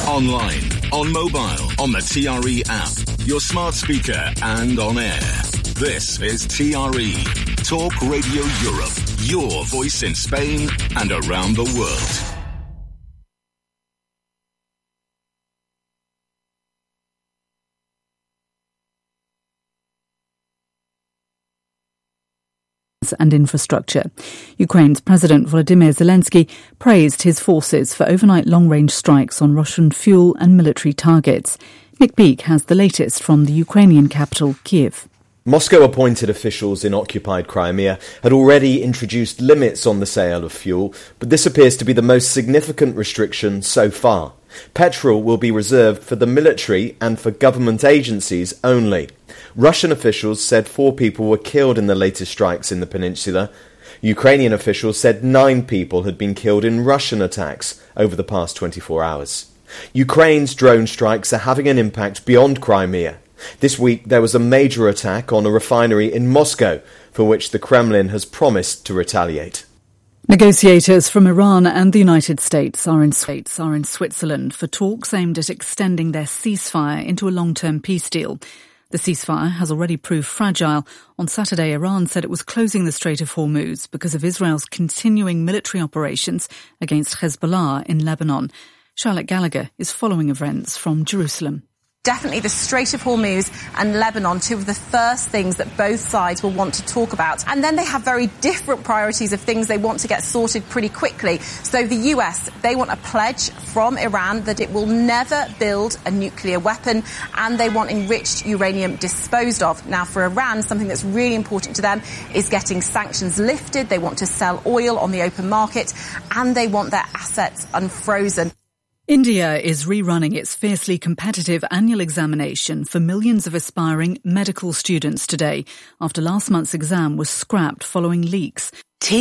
Online, on mobile, on the TRE app, your smart speaker and on air. This is TRE, Talk Radio Europe, your voice in Spain and around the world. And infrastructure. Ukraine's President Volodymyr Zelensky praised his forces for overnight long-range strikes on Russian fuel and military targets. Nick Beake has the latest from the Ukrainian capital, Kyiv. Moscow-appointed officials in occupied Crimea had already introduced limits on the sale of fuel, but this appears to be the most significant restriction so far. Petrol will be reserved for the military and for government agencies only. Russian officials said 4 people were killed in the latest strikes in the peninsula. Ukrainian officials said 9 people had been killed in Russian attacks over the past 24 hours. Ukraine's drone strikes are having an impact beyond Crimea. This week there was a major attack on a refinery in Moscow, for which the Kremlin has promised to retaliate. Negotiators from Iran and the United States are in Switzerland for talks aimed at extending their ceasefire into a long-term peace deal. The ceasefire has already proved fragile. On Saturday, Iran said it was closing the Strait of Hormuz because of Israel's continuing military operations against Hezbollah in Lebanon. Charlotte Gallagher is following events from Jerusalem. Definitely the Strait of Hormuz and Lebanon, 2 of the first things that both sides will want to talk about. And then they have very different priorities of things they want to get sorted pretty quickly. So the US, they want a pledge from Iran that it will never build a nuclear weapon, and they want enriched uranium disposed of. Now, for Iran, something that's really important to them is getting sanctions lifted. They want to sell oil on the open market, and they want their assets unfrozen. India is rerunning its fiercely competitive annual examination for millions of aspiring medical students today, after last month's exam was scrapped following leaks.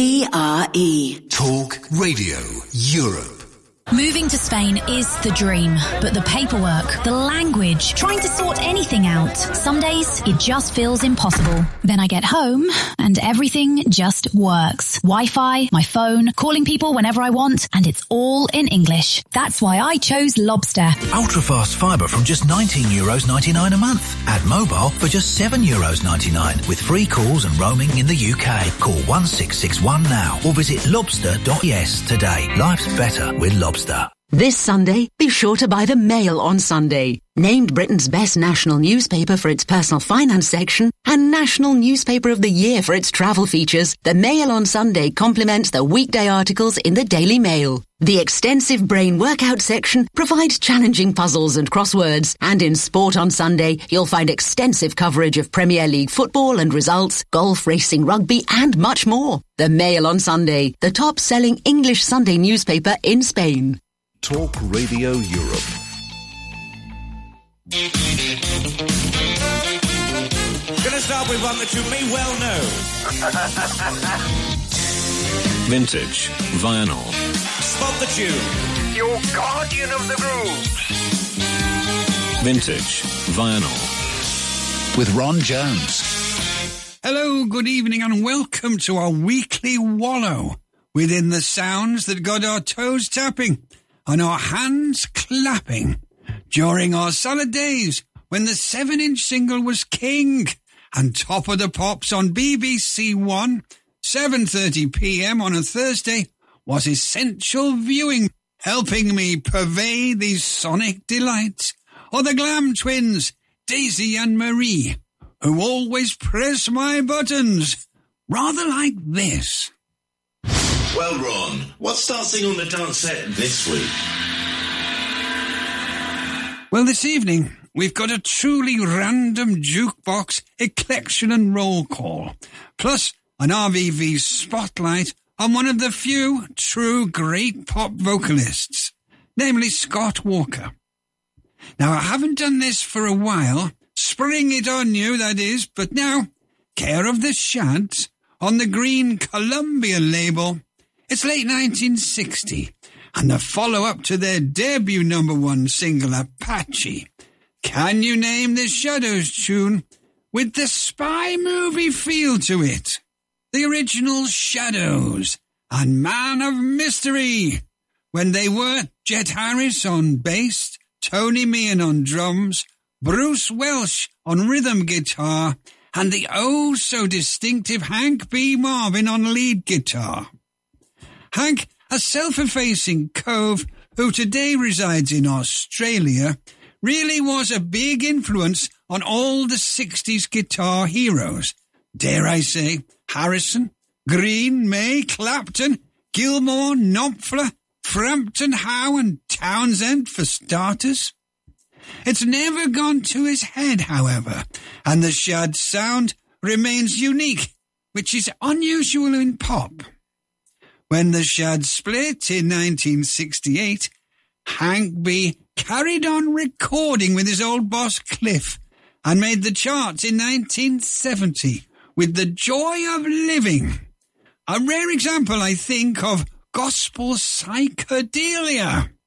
TRE. Talk Radio Europe. Moving to Spain is the dream, but the paperwork, the language, trying to sort anything out. Some days it just feels impossible. Then I get home and everything just works. Wi-Fi, my phone, calling people whenever I want, and it's all in English. That's why I chose Lobster. Ultra-fast fibre from just €19.99 a month. Add mobile for just €7.99 with free calls and roaming in the UK. Call 1661 now or visit lobster.es today. Life's better with Lobster. This Sunday, be sure to buy the Mail on Sunday. Named Britain's best national newspaper for its personal finance section and National Newspaper of the Year for its travel features, the Mail on Sunday complements the weekday articles in the Daily Mail. The extensive brain workout section provides challenging puzzles and crosswords, and in Sport on Sunday, you'll find extensive coverage of Premier League football and results, golf, racing, rugby, and much more. The Mail on Sunday, the top-selling English Sunday newspaper in Spain. Talk Radio Europe. Gonna start with one that you may well know. Vintage Vinyl. Spot the tune. Your guardian of the grooves. Vintage Vinyl. With Ron Jones. Hello, good evening, and welcome to our weekly wallow within the sounds that got our toes tapping and our hands clapping during our salad days when the 7-inch single was king and Top of the Pops on BBC One, 7:30pm on a Thursday, was essential viewing, helping me purvey these sonic delights. Or the Glam Twins, Daisy and Marie, who always press my buttons, rather like this. Well, Ron, what's starting on the dance set this week? Well, this evening, we've got a truly random jukebox eclection and roll call, plus an RVV spotlight on one of the few true great pop vocalists, namely Scott Walker. Now, I haven't done this for a while, spring it on you, that is, but now, care of the Shads, on the Green Columbia label. It's late 1960, and the follow-up to their debut #1 single, Apache. Can you name this Shadows tune with the spy movie feel to it? The original Shadows and Man of Mystery, when they were Jet Harris on bass, Tony Meehan on drums, Bruce Welsh on rhythm guitar, and the oh-so-distinctive Hank B. Marvin on lead guitar. Hank, a self-effacing cove who today resides in Australia, really was a big influence on all the 60s guitar heroes. Dare I say, Harrison, Green, May, Clapton, Gilmour, Knopfler, Frampton, Howe and Townsend for starters. It's never gone to his head, however, and the Shad sound remains unique, which is unusual in pop. When the Shad split in 1968, Hank B carried on recording with his old boss Cliff and made the charts in 1970 with The Joy of Living, a rare example, I think, of gospel psychedelia.